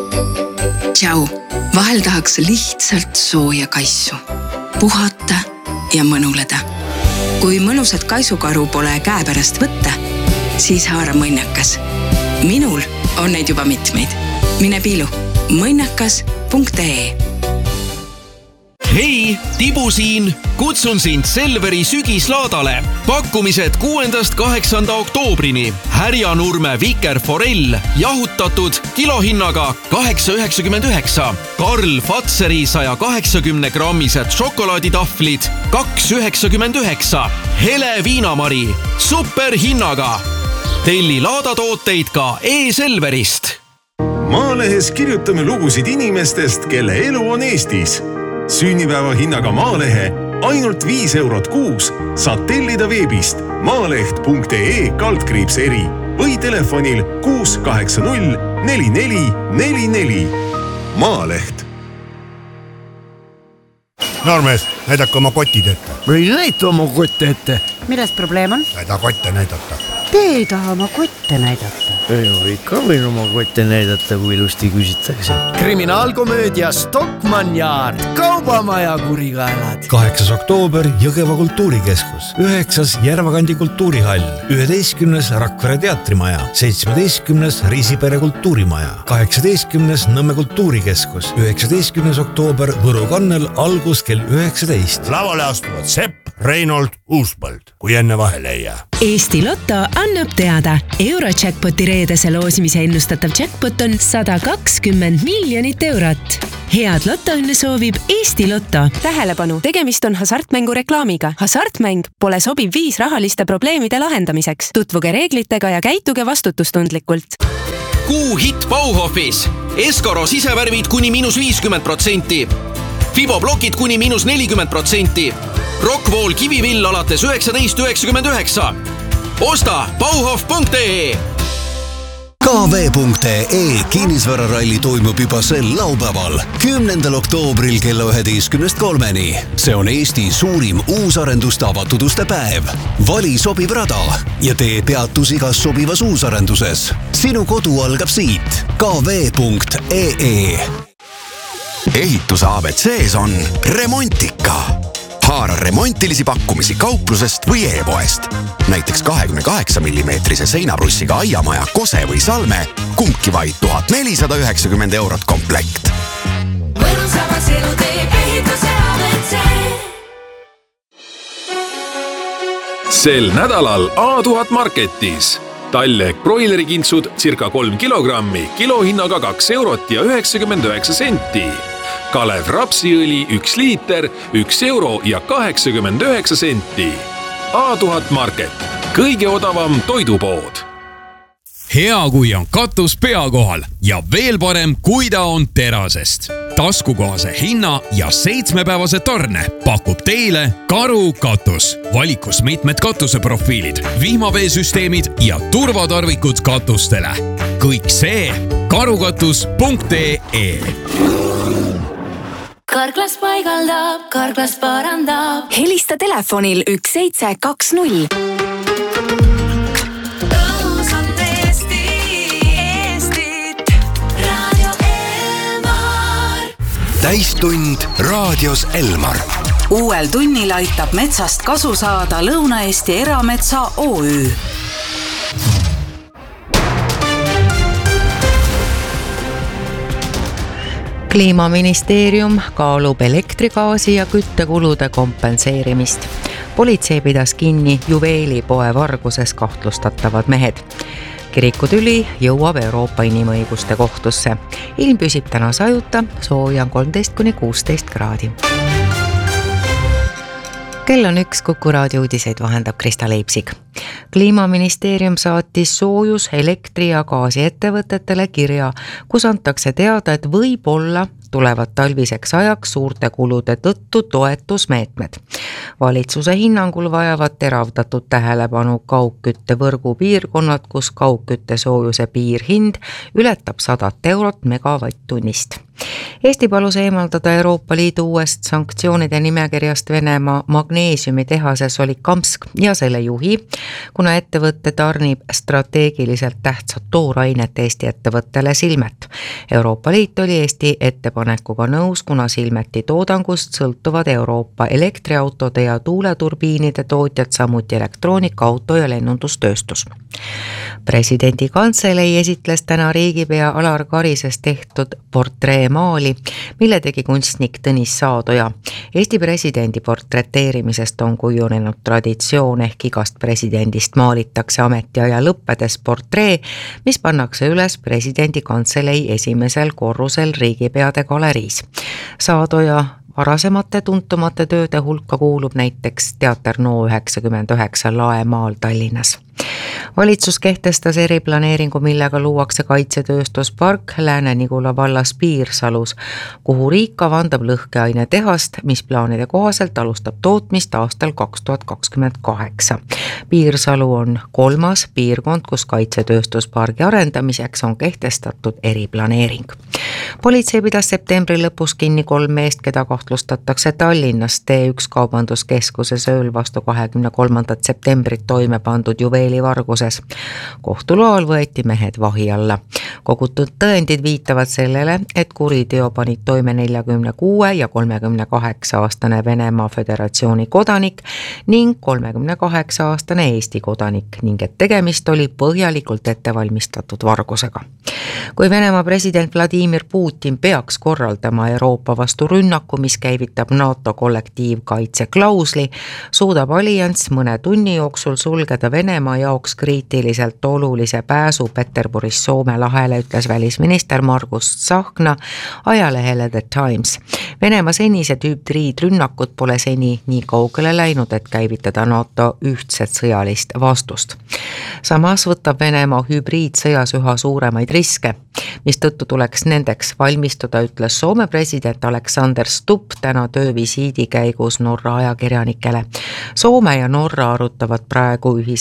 Tšau, vahel tahaks lihtsalt sooja kaisu. Puhata ja mõnuleda. Kui mõnusat kaisukaru pole käepärast võtta, siis haara mõnnakas. Minul on neid juba mitmeid. Mine piilu mõnnakas.ee. Hei, Tibu siin! Kutsun sind Selveri sügislaadale. Pakkumised 6.–8. oktoobrini. Härjanurme vikerforell jahutatud kilohinnaga 8,99. Karl Fatseri 180 grammised šokolaaditahvlid 2,99. Hele viinamari superhinnaga. Telli laadatooteid ka e-Selverist. Maalehes kirjutame lugusid inimestest, kelle elu on Eestis. Sünnipäeva hinnaga Maalehe ainult 5 eurot kuus saad tellida veebist maaleht.ee/eri või telefonil 680 4444. Maaleht. Noormees, näidake oma kotid ette. Või näita oma kotte ette. Milles probleem on? Näida kotte näidata. Te ei taha oma kotte näidata. Ei, ikka võin oma kotte näidata, kui ilusti küsitakse. Kriminaalkomöödia Stockmann Yard. Kaubamaja kurikaelad. 8. oktoober Jõgeva kultuurikeskus, 9. Järvakandi kultuurihall, 11. Rakvere teatrimaja, 17. Riisipere kultuurimaja, 18. Nõmme kultuurikeskus, 19. oktoober Võru kannel algus kell 19. Lavale astuvad Sepp, Reinhold, Uuspõld, kui enne vahele ei jää. Eesti Lotto annab teada. Eurojackpoti reedese loosimise ennustatav jackpot on 120 miljonit eurot. Head lotoõnne soovib Eesti Lotto. Tähelepanu, tegemist on hasartmängu reklaamiga. Hasartmäng pole sobiv viis rahaliste probleemide lahendamiseks. Tutvuge reeglitega ja käituge vastutustundlikult. Kuu hitt Bauhofis. Escaro sisevärvid kuni -50%. Fibo plokid kuni -40%. Rockwool kivivill alates 19,99. Osta Bauhof.ee. KV.ee kinnisvararalli toimub juba sel laupäeval, 10. oktoobril kella 11:03. See on Eesti suurim uusarenduste avatud uste päev. Vali sobiv rada ja tee peatus igas sobivas uusarenduses. Sinu kodu algab siit. KV.ee. Ehituse ABCs on Remontika. Haara remontilisi pakkumisi kauplusest või e-poest. Näiteks 28 mm seinaprussiga aiamaja, kose või salme, kumbki vaid 1490 eurot komplekt. Mõnusamaks elu teeb ehituse ABC. Sel nädalal A1000 Marketis. Tallek broilerikintsud circa 3 kilogrammi, kilohinnaga 2 eurot ja 99 senti. Kalev rapsiõli 1 liiter, 1 euro ja 89 senti. A1000 Market. Kõige odavam toidupood. Hea, kui on katus pea kohal ja veel parem, kui ta on terasest. Taskukohase hinna ja 7-päevase tarne pakub teile Karu katus. Valikus mitmed katuseprofiilid, vihmaveesüsteemid ja turvatarvikud katustele. Kõik see karukatus.ee. Karklas paigaldab, Karklas parandab. Helista telefonil 1720. Täistund raadios Elmar. Uuel tunnil aitab metsast kasu saada Lõuna-Eesti Erametsa OÜ. Kliimaministeerium kaalub elektrigaasi ja küttekulude kompenseerimist. Politsei pidas kinni juveelipoe varguses kahtlustatavad mehed. Kirikutüli jõuab Euroopa Inimõiguste Kohtusse. Ilm püsib täna sajuta, sooja on 13–16 kraadi. Kell on 1, Kuku raadio uudiseid vahendab Krista Leipsig. Kliimaministeerium saatis soojus-, elektri- ja gaasiettevõtetele kirja, kus antakse teada, et võib-olla tulevad talviseks ajaks suurte kulude tõttu toetusmeetmed. Valitsuse hinnangul vajavad teravdatud tähelepanu kaugküttevõrgu piirkonnad, kus kaugkütte soojuse piirhind ületab 100 eurot megavatt-tunnist. Eesti palus eemaldada Euroopa Liidu uuest sanktsioonide nimekirjast Venemaa magneesiumitehase Solikamsk ja selle juhi, kuna ettevõtte tarnib strateegiliselt tähtsat toorainet Eesti ettevõttele Silmet. Euroopa Liit oli Eesti ettepanekuga nõus, kuna Silmeti toodangust sõltuvad Euroopa elektriautode ja tuuleturbiinide tootjad, samuti elektroonika, auto ja lennundustööstus. Presidendi kantselei esitles täna riigipea Alar Karises tehtud portreemaali, mille tegi kunstnik Tõnis Saadoja. Eesti presidendi portreteerimisest on kujunenud traditsioon, ehk igast presidendist maalitakse ametiaja lõppedes portree, mis pannakse üles presidendi kantselei esimesel korrusel riigipeade galeriis. Saadoja varasemate tuntumate tööde hulka kuulub näiteks Teater No99 Laemaal Tallinnas. Valitsus kehtestas eriplaneeringu, millega luuakse kaitsetööstuspark Lääne-Nigula vallas Piirsalus, kuhu riik kavandab lõhkeainetehast, mis plaanide kohaselt alustab tootmist aastal 2028. Piirsalu on 3. piirkond, kus kaitsetööstuspargi arendamiseks on kehtestatud eriplaneering. Politsei pidas septembri lõpus kinni 3 meest, keda kahtlustatakse Tallinnas T1 kaubanduskeskuses ööl vastu 23. septembrit toime pandud juveelivarguses. Kohtuloal võeti mehed vahi alla. Kogutud tõendid viitavad sellele, et kuriteo panid toime 46 ja 38-aastane Venemaa Föderatsiooni kodanik ning 38-aastane Eesti kodanik ning et tegemist oli põhjalikult ettevalmistatud vargusega. Kui Venemaa president Vladimir Putin peaks korraldama Euroopa vastu rünnaku, mis käivitab NATO kollektiivkaitseklausli, suudab allianss mõne tunni jooksul sulgeda Venemaa jaoks kriitiliselt olulise pääsu Peterburis Soome lahele, ütles välisminister Margus Tsahkna ajalehele The Times. Venemaa senised hübriidrünnakud pole seni nii kaugele läinud, et käivitada NATO ühtset sõjalist vastust. Samas võtab Venemaa hübriidsõjas üha suuremaid riske, mistõttu tuleks nendeks valmistuda, ütles Soome president Alexander Stubb täna töövisiidi käigus Norra ajakirjanikele. Soome ja Norra arutavad praegu ühise